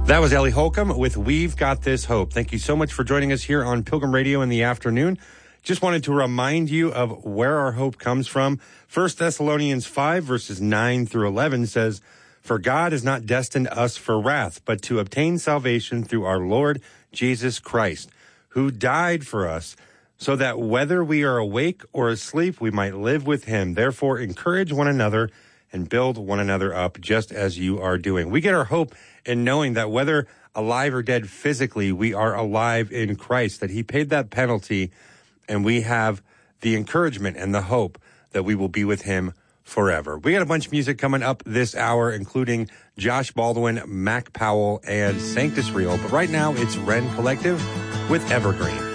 That was Ellie Holcomb with We've Got This Hope. Thank you so much for joining us here on Pilgrim Radio in the afternoon. Just wanted to remind you of where our hope comes from. 1 Thessalonians 5, verses 9 through 11 says, "For God has not destined us for wrath, but to obtain salvation through our Lord Jesus Christ, who died for us, so that whether we are awake or asleep, we might live with him. Therefore, encourage one another and build one another up, just as you are doing." We get our hope in knowing that whether alive or dead physically, we are alive in Christ, that he paid that penalty, and we have the encouragement and the hope that we will be with him forever. We got a bunch of music coming up this hour, including Josh Baldwin, Mac Powell, and Sanctus Real. But right now, it's Ren Collective with Evergreen.